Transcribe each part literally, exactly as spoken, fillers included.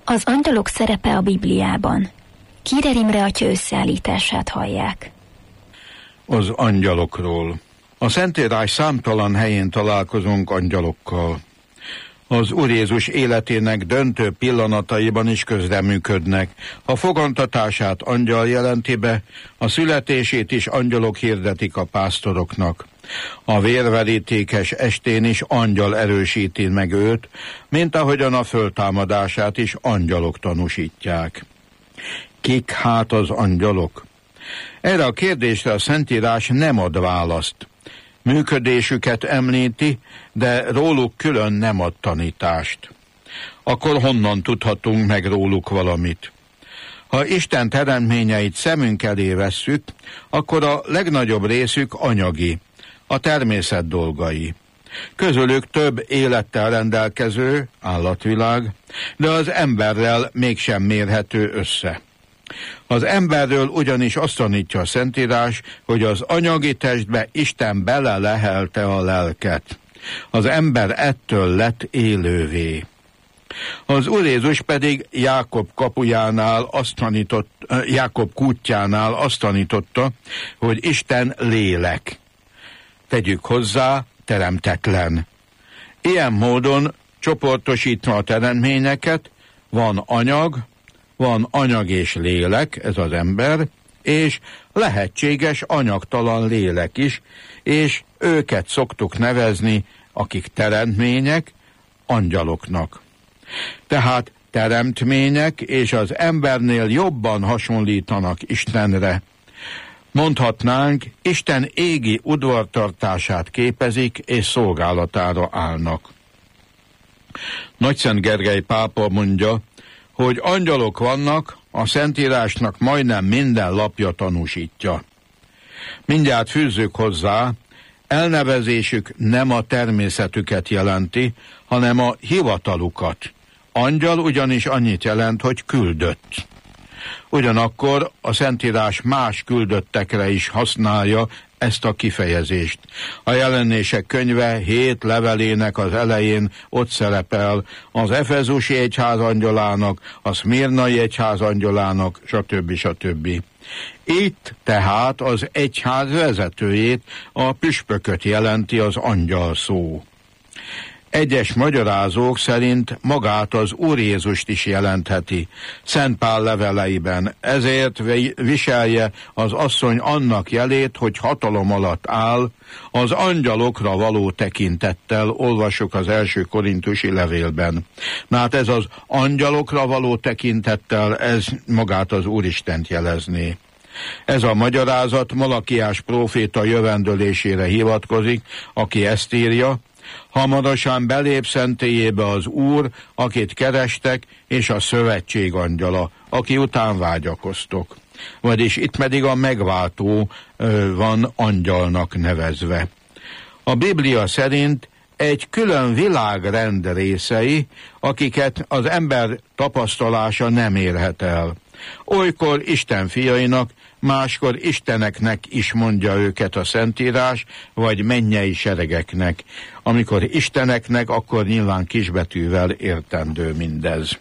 Az angyalok szerepe a Bibliában. Kírer Imre atya összeállítását hallják. Az angyalokról. A Szentírás számtalan helyén találkozunk angyalokkal. Az Úr Jézus életének döntő pillanataiban is közreműködnek. A fogantatását angyal jelenti be, a születését is angyalok hirdetik a pásztoroknak. A vérverítékes estén is angyal erősíti meg őt, mint ahogyan a föltámadását is angyalok tanúsítják. Kik hát az angyalok? Erre a kérdésre a Szentírás nem ad választ. Működésüket említi, de róluk külön nem ad tanítást. Akkor honnan tudhatunk meg róluk valamit? Ha Isten teremtményeit szemünk elé vesszük, akkor a legnagyobb részük anyagi, a természet dolgai. Közülük több élettel rendelkező állatvilág, de az emberrel mégsem mérhető össze. Az emberről ugyanis azt tanítja a Szentírás, hogy az anyagi testbe Isten belelehelte a lelket. Az ember ettől lett élővé. Az Úr Jézus pedig Jákob kapujánál azt tanított, Jákob kútjánál azt tanította, hogy Isten lélek. Tegyük hozzá, teremtetlen. Ilyen módon csoportosítva a teremtményeket, van anyag, van anyag és lélek, ez az ember, és lehetséges anyagtalan lélek is, és őket szoktuk nevezni, akik teremtmények, angyaloknak. Tehát teremtmények, és az embernél jobban hasonlítanak Istenre. Mondhatnánk, Isten égi udvartartását képezik, és szolgálatára állnak. Nagyszent Gergely pápa mondja, hogy angyalok vannak, a Szentírásnak majdnem minden lapja tanúsítja. Mindjárt fűzzük hozzá, elnevezésük nem a természetüket jelenti, hanem a hivatalukat. Angyal ugyanis annyit jelent, hogy küldött. Ugyanakkor a Szentírás más küldöttekre is használja ezt a kifejezést. A Jelenések könyve hét levelének az elején ott szerepel az Efezusi egyház angyalának, a Szmirnai egyház angyalának, stb. stb. Itt tehát az egyház vezetőjét, a püspököt jelenti az angyal szó. Egyes magyarázók szerint magát az Úr Jézust is jelentheti, Szent Pál leveleiben, ezért viselje az asszony annak jelét, hogy hatalom alatt áll, az angyalokra való tekintettel, olvassuk az első korintusi levélben. Na hát ez az angyalokra való tekintettel, ez magát az Úristent jelezné. Ez a magyarázat Malakiás próféta jövendölésére hivatkozik, aki ezt írja: hamarosan belép szentélyébe az Úr, akit kerestek, és a szövetség angyala, aki után vágyakoztok. Vagyis itt pedig a megváltó ö, van angyalnak nevezve. A Biblia szerint egy külön világrend részei, akiket az ember tapasztalása nem érhet el. Olykor Isten fiainak, máskor isteneknek is mondja őket a Szentírás, vagy mennyei seregeknek. Amikor isteneknek, akkor nyilván kisbetűvel értendő mindez.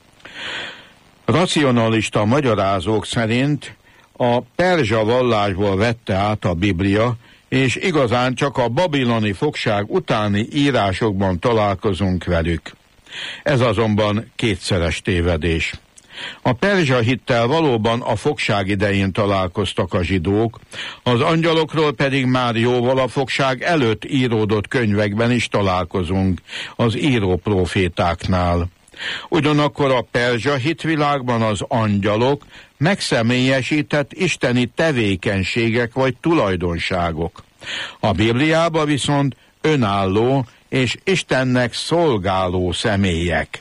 Racionalista magyarázók szerint a perzsa vallásból vette át a Biblia, és igazán csak a babiloni fogság utáni írásokban találkozunk velük. Ez azonban kétszeres tévedés. A perzsa hittel valóban a fogság idején találkoztak a zsidók, az angyalokról pedig már jóval a fogság előtt íródott könyvekben is találkozunk, az író prófétáknál. Ugyanakkor a perzsa hitvilágban az angyalok megszemélyesített isteni tevékenységek vagy tulajdonságok. A Bibliában viszont önálló és Istennek szolgáló személyek.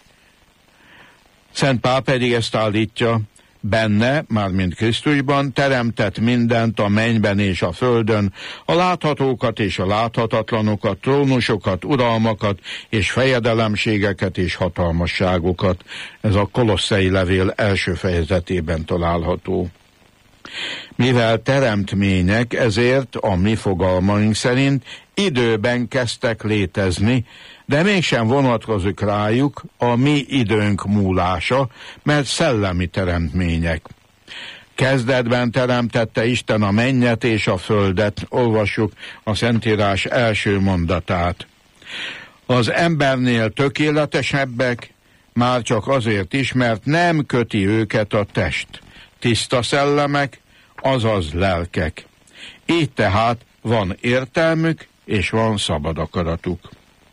Szent Pál pedig ezt állítja: benne, mármint Krisztusban teremtett mindent a mennyben és a földön, a láthatókat és a láthatatlanokat, trónusokat, uralmakat és fejedelemségeket és hatalmasságokat. Ez a Kolosszei levél első fejezetében található. Mivel teremtmények, ezért a mi fogalmaink szerint időben kezdtek létezni, de mégsem vonatkozik rájuk a mi időnk múlása, mert szellemi teremtmények. Kezdetben teremtette Isten a mennyet és a földet, olvassuk a Szentírás első mondatát. Az embernél tökéletesebbek, már csak azért is, mert nem köti őket a test. Tiszta szellemek, azaz lelkek. Így tehát van értelmük, és van szabad akaratuk.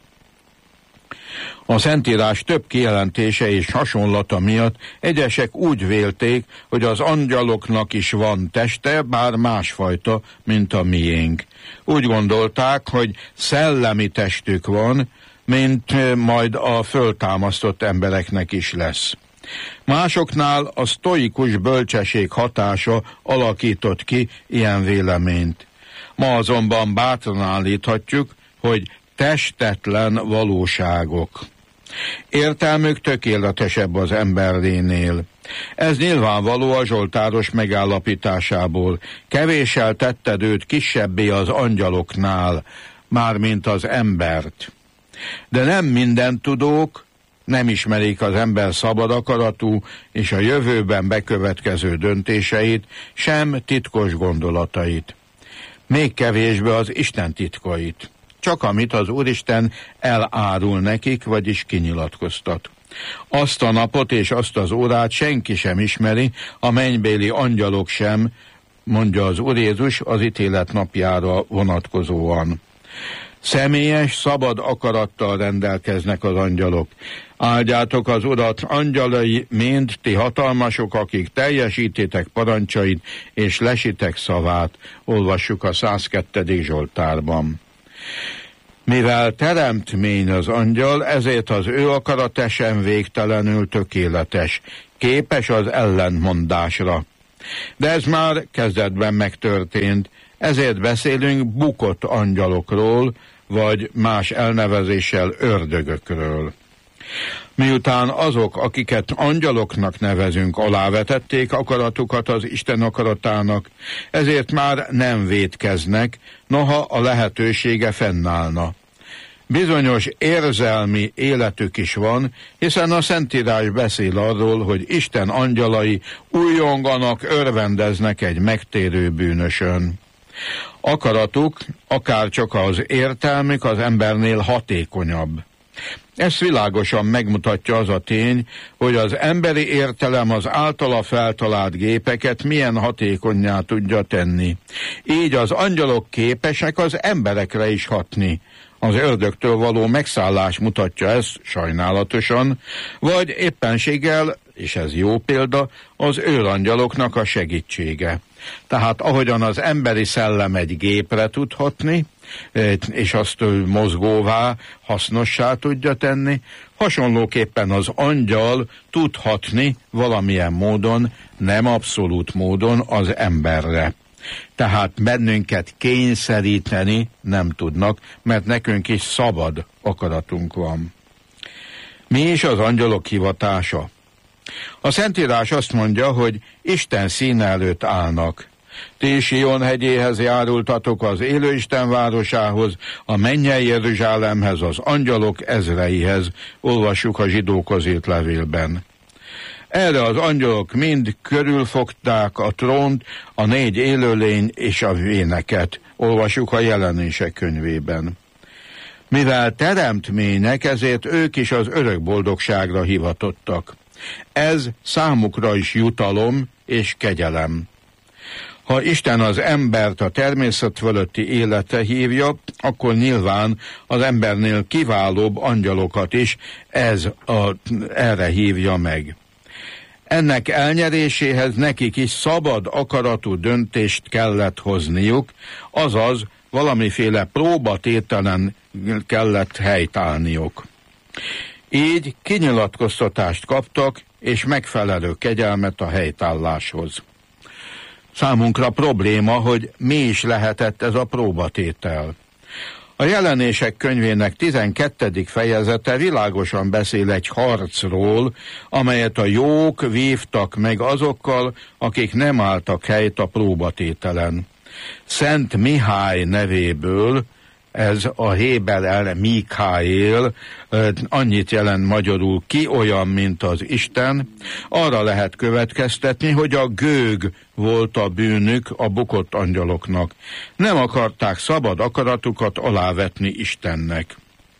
A Szentírás több kijelentése és hasonlata miatt egyesek úgy vélték, hogy az angyaloknak is van teste, bár másfajta, mint a miénk. Úgy gondolták, hogy szellemi testük van, mint majd a föltámasztott embereknek is lesz. Másoknál a sztoikus bölcsesség hatása alakított ki ilyen véleményt. Ma azonban bátran állíthatjuk, hogy testetlen valóságok. Értelmük tökéletesebb az emberénél. Ez nyilvánvaló a zsoltáros megállapításából. Kevéssel tetted őt kisebbé az angyaloknál, mármint az embert. De nem minden tudók nem ismerik az ember szabad akaratú és a jövőben bekövetkező döntéseit, sem titkos gondolatait. Még kevésbé az Isten titkait. Csak amit az Úristen elárul nekik, vagyis kinyilatkoztat. Azt a napot és azt az órát senki sem ismeri, a mennybéli angyalok sem, mondja az Úr Jézus az ítélet napjára vonatkozóan. Személyes, szabad akarattal rendelkeznek az angyalok. Áldjátok az Urat, angyalai, mind ti hatalmasok, akik teljesítétek parancsait és lesitek szavát, olvassuk a százkettő. Zsoltárban. Mivel teremtmény az angyal, ezért az ő akarata sem végtelenül tökéletes, képes az ellentmondásra. De ez már kezdetben megtörtént, ezért beszélünk bukott angyalokról, vagy más elnevezéssel ördögökről. Miután azok, akiket angyaloknak nevezünk, alávetették akaratukat az Isten akaratának, ezért már nem vétkeznek, noha a lehetősége fennállna. Bizonyos érzelmi életük is van, hiszen a Szentírás beszél arról, hogy Isten angyalai újonganak, örvendeznek egy megtérő bűnösön. Akaratuk, akár csak az értelmük az embernél hatékonyabb. Ezt világosan megmutatja az a tény, hogy az emberi értelem az általa feltalált gépeket milyen hatékonnyá tudja tenni. Így az angyalok képesek az emberekre is hatni. Az ördögtől való megszállás mutatja ezt sajnálatosan, vagy éppenséggel, és ez jó példa, az őrangyaloknak a segítsége. Tehát ahogyan az emberi szellem egy gépre tud hatni, és azt mozgóvá, hasznossá tudja tenni, hasonlóképpen az angyal tud hatni valamilyen módon, nem abszolút módon az emberre. Tehát bennünket kényszeríteni nem tudnak, mert nekünk is szabad akaratunk van. Mi is az angyalok hivatása? A Szentírás azt mondja, hogy Isten színe előtt állnak. Ti Sion hegyéhez járultatok, az élő Isten városához, a mennyei Jeruzsálemhez, az angyalok ezreihez, olvassuk a Zsidókhoz írt levélben. Erre az angyalok mind körülfogták a trónt, a négy élőlény és a véneket, olvassuk a Jelenések könyvében. Mivel teremtmények, ezért ők is az örök boldogságra hivatottak. Ez számukra is jutalom és kegyelem. Ha Isten az embert a természet fölötti életre hívja, akkor nyilván az embernél kiválóbb angyalokat is ez a, erre hívja meg. Ennek elnyeréséhez nekik is szabad akaratú döntést kellett hozniuk, azaz valamiféle próbatételen kellett helytállniuk. Így kinyilatkoztatást kaptak, és megfelelő kegyelmet a helytálláshoz. Számunkra probléma, hogy mi is lehetett ez a próbatétel. A Jelenések könyvének tizenkettedik fejezete világosan beszél egy harcról, amelyet a jók vívtak meg azokkal, akik nem álltak helyt a próbatételen. Szent Mihály nevéből Ez a Héber el Mikaél annyit jelent magyarul, ki olyan, mint az Isten, arra lehet következtetni, hogy a gőg volt a bűnük a bukott angyaloknak. Nem akarták szabad akaratukat alávetni Istennek.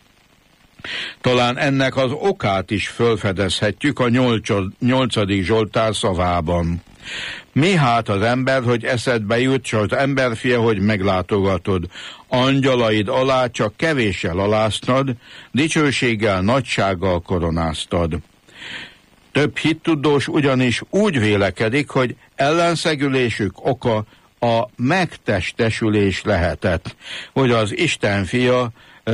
Talán ennek az okát is felfedezhetjük a nyolcadik Zsoltár szavában. Mi hát az ember, hogy eszedbe jut, s az emberfia, hogy meglátogatod. Angyalaid alá csak kevéssel aláztad, dicsőséggel, nagysággal koronáztad. Több hittudós ugyanis úgy vélekedik, hogy ellenszegülésük oka a megtestesülés lehetett, hogy az Isten fia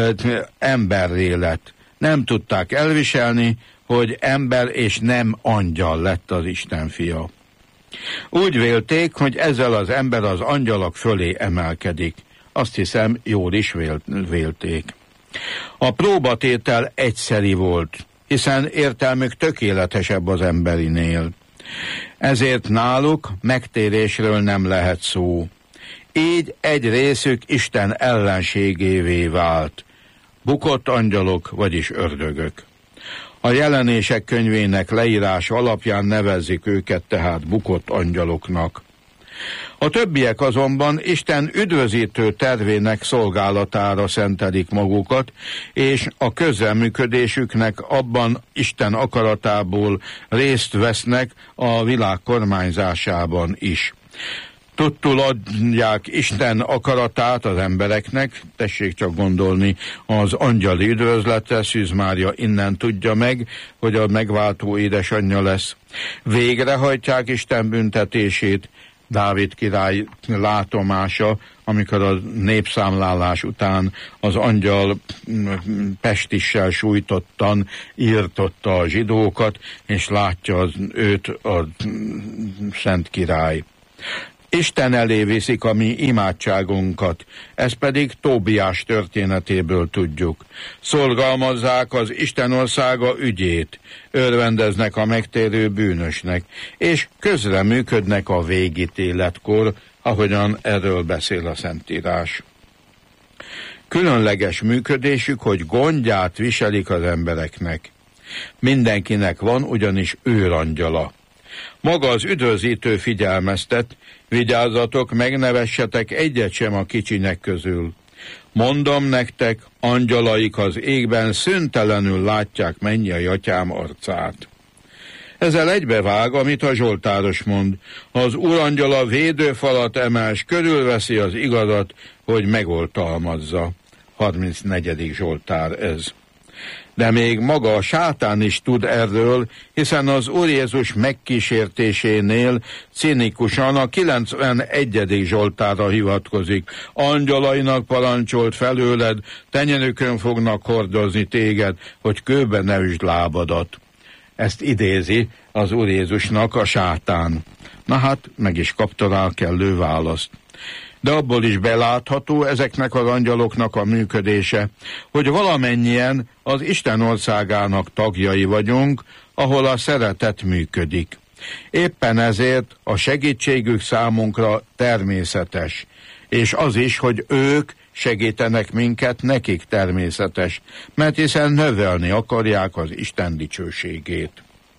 emberré lett. Nem tudták elviselni, hogy ember és nem angyal lett az Isten fia. Úgy vélték, hogy ezzel az ember az angyalok fölé emelkedik. Azt hiszem, jól is vélték. A próbatétel egyszeri volt, hiszen értelmük tökéletesebb az emberinél. Ezért náluk megtérésről nem lehet szó. Így egy részük Isten ellenségévé vált. Bukott angyalok, vagyis ördögök. A Jelenések könyvének leírása alapján nevezik őket tehát bukott angyaloknak. A többiek azonban Isten üdvözítő tervének szolgálatára szentelik magukat, és a közreműködésüknek abban Isten akaratából részt vesznek a világ kormányzásában is. Tudtul adják Isten akaratát az embereknek, tessék csak gondolni az angyali üdvözletre, Szűz Mária innen tudja meg, hogy a megváltó édesanyja lesz. Végrehajtják Isten büntetését, Dávid király látomása, amikor a népszámlálás után az angyal pestissel sújtottan írtotta a zsidókat, és látja az, őt a szent király. Isten elé viszik a mi imádságunkat, ezt pedig Tóbiás történetéből tudjuk. Szorgalmazzák az Isten országa ügyét, örvendeznek a megtérő bűnösnek, és közreműködnek a végítéletkor, ahogyan erről beszél a Szentírás. Különleges működésük, hogy gondját viselik az embereknek. Mindenkinek van ugyanis őrangyala. Maga az üdvözítő figyelmeztet, vigyázzatok, megnevessetek egyet sem a kicsinek közül. Mondom nektek, angyalaik az égben szüntelenül látják mennyei atyám arcát. Ezzel egybevág, amit a Zsoltáros mond. Az urangyala védőfalat emel, s körülveszi az igazat, hogy megoltalmazza. harmincnegyedik Zsoltár ez. De még maga a sátán is tud erről, hiszen az Úr Jézus megkísértésénél cinikusan a kilencvenegyedik Zsoltárra hivatkozik. Angyalainak parancsolt felőled, tenyerükön fognak hordozni téged, hogy kőbe ne üsd lábadat. Ezt idézi az Úr Jézusnak a sátán. Na hát, meg is kapta rá kellő választ. De abból is belátható ezeknek az angyaloknak a működése, hogy valamennyien az Isten országának tagjai vagyunk, ahol a szeretet működik. Éppen ezért a segítségük számunkra természetes, és az is, hogy ők segítenek minket, nekik természetes, mert hiszen növelni akarják az Isten dicsőségét.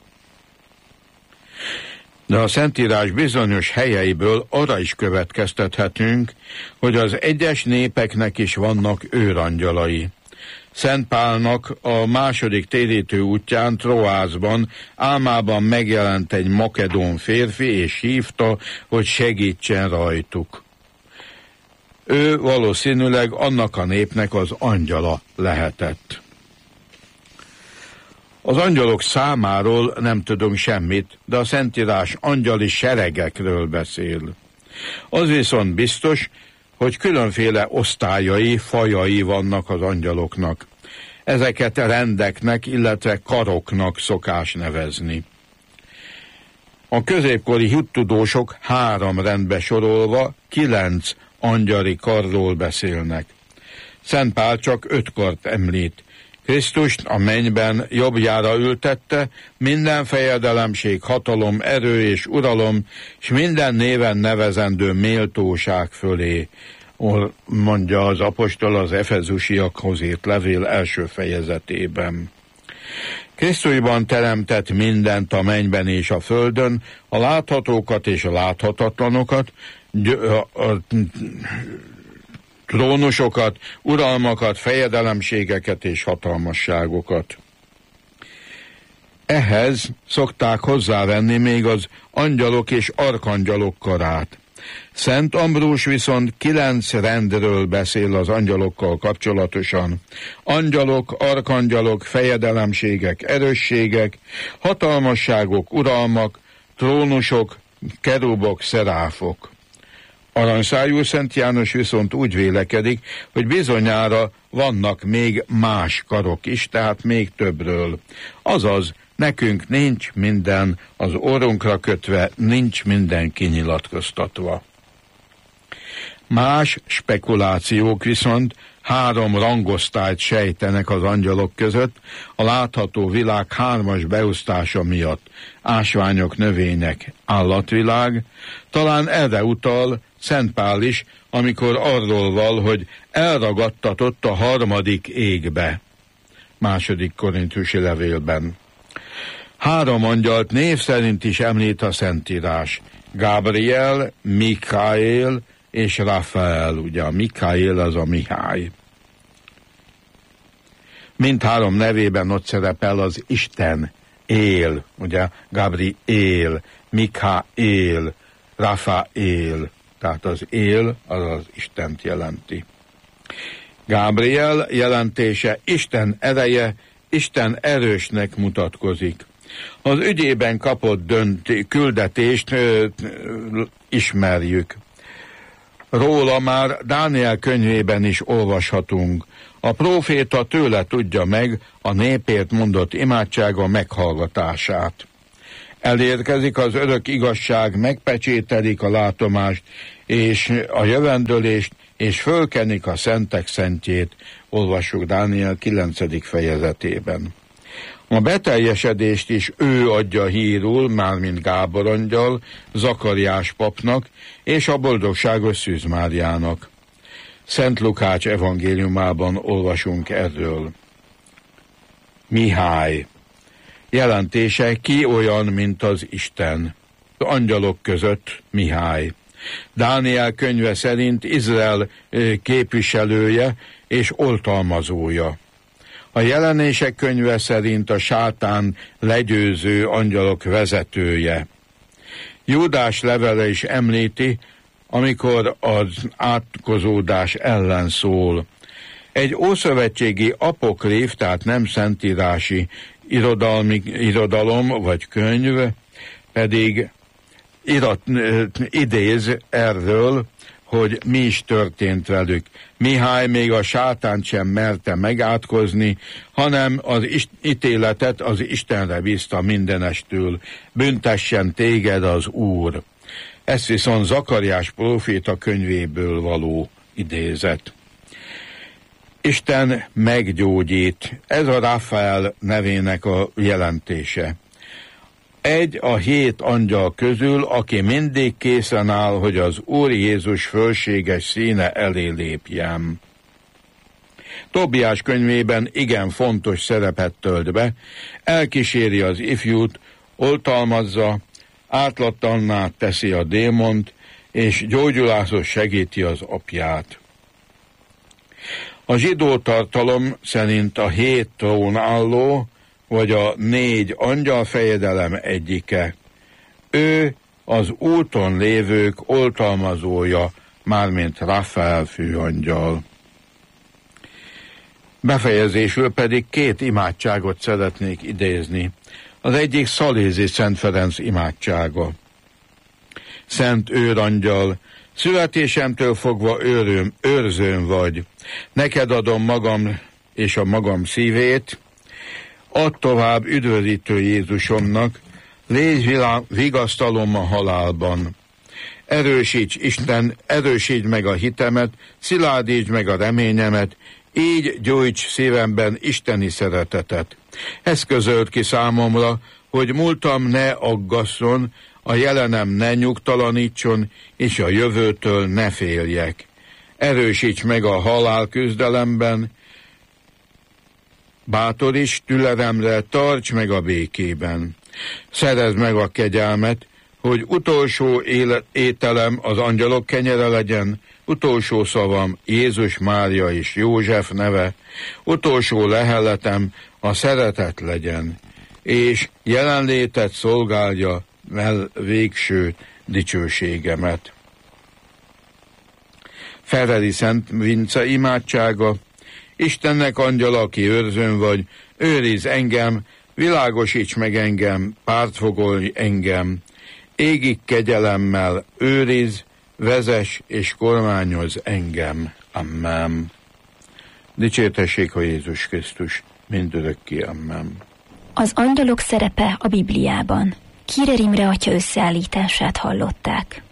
De a Szentírás bizonyos helyeiből arra is következtethetünk, hogy az egyes népeknek is vannak őrangyalai. Szent Pálnak a második térítő útján Troászban álmában megjelent egy makedón férfi, és hívta, hogy segítsen rajtuk. Ő valószínűleg annak a népnek az angyala lehetett. Az angyalok számáról nem tudunk semmit, de a Szentírás angyali seregekről beszél. Az viszont biztos, hogy különféle osztályai, fajai vannak az angyaloknak. Ezeket rendeknek, illetve karoknak szokás nevezni. A középkori hittudósok három rendbe sorolva kilenc angyali karról beszélnek. Szent Pál csak öt kart említ. Krisztust a mennyben jobbjára ültette, minden fejedelemség, hatalom, erő és uralom, és minden néven nevezendő méltóság fölé. mondja az apostol az Efezusiakhoz írt levél első fejezetében. Krisztusban teremtett mindent a mennyben és a földön, a láthatókat és a láthatatlanokat, a, a, trónusokat, uralmakat, fejedelemségeket és hatalmasságokat. Ehhez szokták hozzávenni még az angyalok és arkangyalok karát. Szent Ambrus viszont kilenc rendről beszél az angyalokkal kapcsolatosan. Angyalok, arkangyalok, fejedelemségek, erősségek, hatalmasságok, uralmak, trónusok, kerubok, szeráfok. Aranyszájú Szent János viszont úgy vélekedik, hogy bizonyára vannak még más karok is, tehát még többről. Azaz, nekünk nincs minden az orrunkra kötve, nincs minden kinyilatkoztatva. Más spekulációk viszont három rangosztályt sejtenek az angyalok között, a látható világ hármas beosztása miatt. Ásványok, növények, állatvilág. Talán erre utal Szent Pál is, amikor arról val, hogy elragadtatott a harmadik égbe. Második Korinthusi levélben. Három angyalt név szerint is említ a Szentírás. Gábriel, Mikaél és Rafael, ugye a Mikaél az a Mihály. Mindhárom nevében ott szerepel az Isten él, ugye Gabriel, Mikaél, Rafael, tehát az él az az Istent jelenti. Gábriel jelentése Isten ereje, Isten erősnek mutatkozik. Az ügyében kapott dönt, küldetést ö, ö, ismerjük. Róla már Dániel könyvében is olvashatunk. A próféta tőle tudja meg a népért mondott imádsága meghallgatását. Elérkezik az örök igazság, megpecsételik a látomást és a jövendőlést, és fölkenik a szentek szentjét, olvassuk Dániel kilencedik fejezetében. A beteljesedést is ő adja hírul, mármint Gábor angyal, Zakariás papnak és a boldogságos Szűz Máriának. Szent Lukács evangéliumában olvasunk erről. Mihály. Jelentése ki olyan, mint az Isten. Angyalok között Mihály. Dániel könyve szerint Izrael képviselője és oltalmazója. A jelenések könyve szerint a sátán legyőző angyalok vezetője. Júdás levele is említi, amikor az átkozódás ellen szól. Egy ószövetségi apokrif, tehát nem szentírási irodalmi, irodalom vagy könyv pedig irat, idéz erről, hogy mi is történt velük. Mihály még a sátánt sem merte megátkozni, hanem az ítéletet az Istenre bízta mindenestül. Büntessen téged az Úr. Ez viszont Zakariás próféta könyvéből való idézet. Isten meggyógyít. Ez a Rafael nevének a jelentése. Egy a hét angyal közül, aki mindig készen áll, hogy az Úr Jézus fölséges színe elé lépjen. Tobiás könyvében igen fontos szerepet tölt be, elkíséri az ifjút, oltalmazza, átlatlanná teszi a démont, és gyógyulásos segíti az apját. A zsidó tartalom szerint a hét trónálló, vagy a négy angyalfejedelem egyike. Ő az úton lévők oltalmazója, mármint Rafael főangyal. Befejezésül pedig két imádságot szeretnék idézni. Az egyik Szalézi Szent Ferenc imádsága. Szent őrangyal, születésemtől fogva őröm, őrzőm vagy. Neked adom magam és a magam szívét, add tovább üdvözítő Jézusomnak, légy vigasztalom a halálban. Erősíts Isten, erősítsd meg a hitemet, szilárdítsd meg a reményemet, így gyújts szívemben isteni szeretetet. Ez közölt ki számomra, hogy múltam ne aggasszon, a jelenem ne nyugtalanítson, és a jövőtől ne féljek. erősíts meg a halál küzdelemben, bátoríts türelemre, tarts meg a békében. Szerezd meg a kegyelmet, hogy utolsó élet, ételem az angyalok kenyere legyen, utolsó szavam Jézus, Mária és József neve, utolsó leheletem a szeretet legyen, és jelenlétet szolgálja vel végső dicsőségemet. Ferreri Szent Vince imádsága. Istennek angyala, aki őrzőn vagy, őriz engem, világosíts meg engem, pártfogolj engem, égig kegyelemmel őriz, vezess és kormányoz engem. Amen. Dicsértessék a Jézus Krisztus, mindörökké. Amen. Az angyalok szerepe a Bibliában. Kírer Imre atya összeállítását hallották.